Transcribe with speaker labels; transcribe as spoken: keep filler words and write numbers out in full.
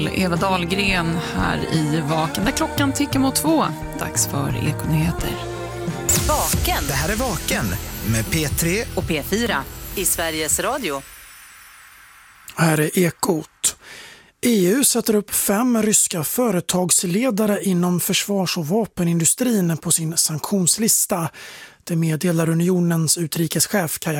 Speaker 1: Eva Dahlgren här i Vaken där klockan tickar mot två. Dags för Ekonyheter.
Speaker 2: Vaken.
Speaker 3: Det här är Vaken med P tre
Speaker 2: och P fyra i Sveriges Radio.
Speaker 4: Här är Ekot. E U sätter upp fem ryska företagsledare inom försvars- och vapenindustrin på sin sanktionslista. Det meddelar unionens utrikeschef Kaja